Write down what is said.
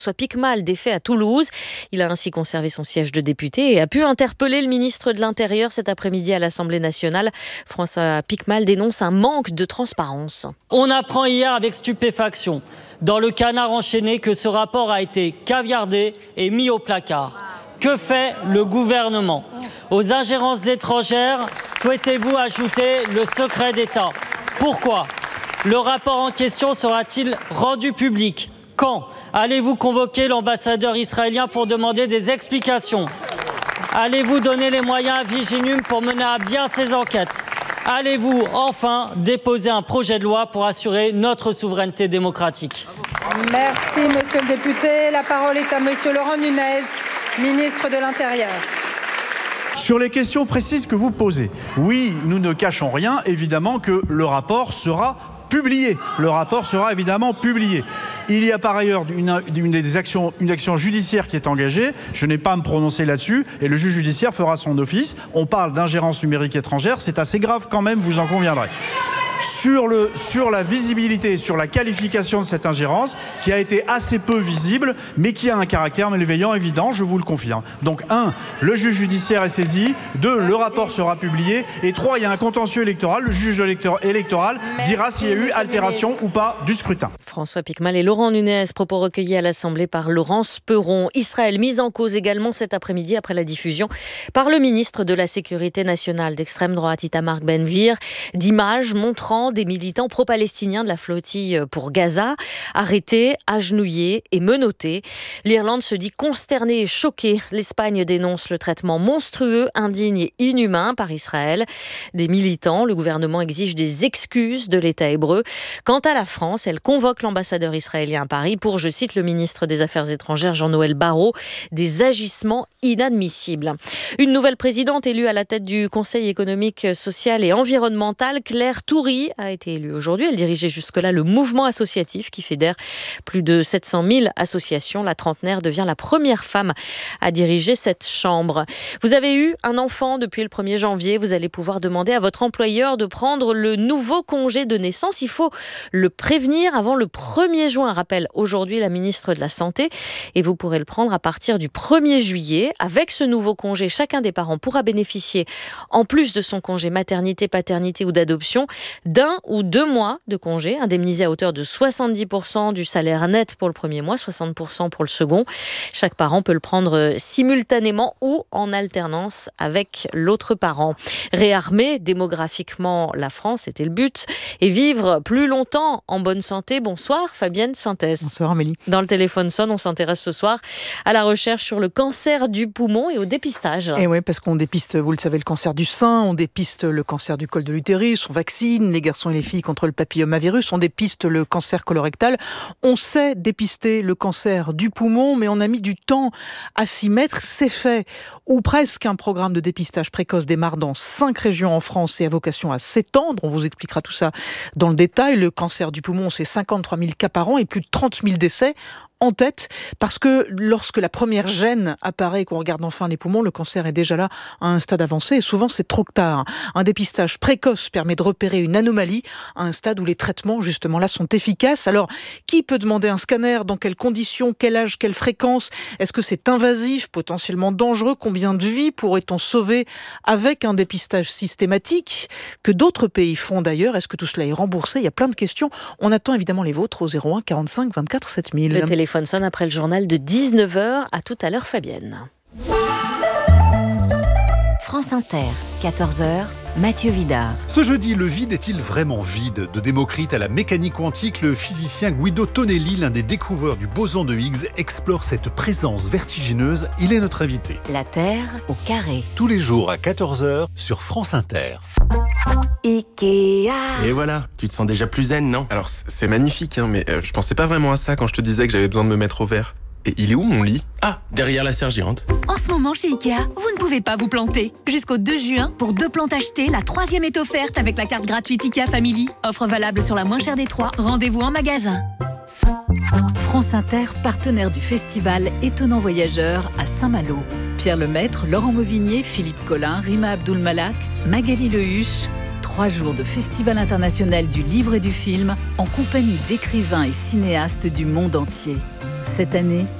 François Piquemal défait à Toulouse. Il a ainsi conservé son siège de député et a pu interpeller le ministre de l'Intérieur cet après-midi à l'Assemblée nationale. François Piquemal dénonce un manque de transparence. On apprend hier avec stupéfaction, dans le Canard enchaîné, que ce rapport a été caviardé et mis au placard. Que fait le gouvernement ? Aux ingérences étrangères, souhaitez-vous ajouter le secret d'État ? Pourquoi ? Le rapport en question sera-t-il rendu public ? Quand allez-vous convoquer l'ambassadeur israélien pour demander des explications ? Allez-vous donner les moyens à Viginum pour mener à bien ses enquêtes ? Allez-vous enfin déposer un projet de loi pour assurer notre souveraineté démocratique ? Merci, monsieur le député. La parole est à monsieur Laurent Nunez, ministre de l'Intérieur. Sur les questions précises que vous posez, oui, nous ne cachons rien. Évidemment que le rapport sera publié. Le rapport sera évidemment publié. Il y a par ailleurs une action judiciaire qui est engagée. Je n'ai pas à me prononcer là-dessus et le juge judiciaire fera son office. On parle d'ingérence numérique étrangère. C'est assez grave quand même, vous en conviendrez. Sur la visibilité, sur la qualification de cette ingérence, qui a été assez peu visible, mais qui a un caractère malveillant évident, je vous le confirme. Donc 1, le juge judiciaire est saisi, 2, le rapport sera publié, et 3, il y a un contentieux électoral, le juge électoral dira s'il y a eu altération ou pas du scrutin. François Piquemal et Laurent Nunez, propos recueillis à l'Assemblée par Laurence Perron. Israël mise en cause également cet après-midi après la diffusion par le ministre de la Sécurité nationale d'extrême droite Itamar Ben-Gvir d'images montrant des militants pro-palestiniens de la flottille pour Gaza, arrêtés, agenouillés et menottés. L'Irlande se dit consternée et choquée. L'Espagne dénonce le traitement monstrueux, indigne et inhumain par Israël. Des militants, le gouvernement exige des excuses de l'État hébreu. Quant à la France, elle convoque l'ambassadeur israélien à Paris pour, je cite le ministre des Affaires étrangères Jean-Noël Barrot, des agissements inadmissibles. Une nouvelle présidente élue à la tête du Conseil économique, social et environnemental, Claire Toury, a été élue aujourd'hui. Elle dirigeait jusque-là le mouvement associatif qui fédère plus de 700 000 associations. La trentenaire devient la première femme à diriger cette chambre. Vous avez eu un enfant depuis le 1er janvier. Vous allez pouvoir demander à votre employeur de prendre le nouveau congé de naissance. Il faut le prévenir avant le 1er juin, rappelle aujourd'hui la ministre de la Santé. Et vous pourrez le prendre à partir du 1er juillet. Avec ce nouveau congé, chacun des parents pourra bénéficier, en plus de son congé maternité, paternité ou d'adoption, d'1 ou 2 mois de congé, indemnisé à hauteur de 70% du salaire net pour le premier mois, 60% pour le second. Chaque parent peut le prendre simultanément ou en alternance avec l'autre parent. Réarmer démographiquement la France, c'était le but, et vivre plus longtemps en bonne santé. Bonsoir Fabienne Synthès. Bonsoir Amélie. Dans le téléphone sonne, on s'intéresse ce soir à la recherche sur le cancer du poumon et au dépistage. Et oui, parce qu'on dépiste, vous le savez, le cancer du sein, on dépiste le cancer du col de l'utérus, on vaccine les garçons et les filles contre le papillomavirus, on dépiste le cancer colorectal. On sait dépister le cancer du poumon, mais on a mis du temps à s'y mettre. C'est fait, ou presque. Un programme de dépistage précoce démarre dans 5 régions en France et a vocation à s'étendre. On vous expliquera tout ça dans le détail. Le cancer du poumon, c'est 53 000 cas par an et plus de 30 000 décès en tête, parce que lorsque la première gêne apparaît et qu'on regarde enfin les poumons, le cancer est déjà là à un stade avancé et souvent c'est trop tard. Un dépistage précoce permet de repérer une anomalie à un stade où les traitements justement là sont efficaces. Alors, qui peut demander un scanner ? Dans quelles conditions ? Quel âge ? Quelle fréquence ? Est-ce que c'est invasif, potentiellement dangereux ? Combien de vies pourrait-on sauver avec un dépistage systématique que d'autres pays font d'ailleurs ? Est-ce que tout cela est remboursé ? Il y a plein de questions. On attend évidemment les vôtres au 01 45 24 7000. Le téléphone sonne après le journal de 19h. À tout à l'heure, Fabienne. France Inter, 14h, Mathieu Vidard. Ce jeudi, le vide est-il vraiment vide ? De Démocrite à la mécanique quantique, le physicien Guido Tonelli, l'un des découvreurs du boson de Higgs, explore cette présence vertigineuse. Il est notre invité. La Terre au carré. Tous les jours à 14h sur France Inter. Ikea. Et voilà, tu te sens déjà plus zen, non ? Alors c'est magnifique, hein, mais je pensais pas vraiment à ça quand je te disais que j'avais besoin de me mettre au vert. Et il est où mon lit ? Ah, derrière la serre géante. En ce moment chez Ikea, vous ne pouvez pas vous planter. Jusqu'au 2 juin, pour 2 plantes achetées, la 3e est offerte avec la carte gratuite Ikea Family. Offre valable sur la moins chère des 3. Rendez-vous en magasin. France Inter, partenaire du festival Étonnant Voyageur à Saint-Malo. Pierre Lemaître, Laurent Mauvignier, Philippe Collin, Rima Abdul-Malak, Magali Lehuche. 3 jours de Festival international du livre et du film en compagnie d'écrivains et cinéastes du monde entier. Cette année,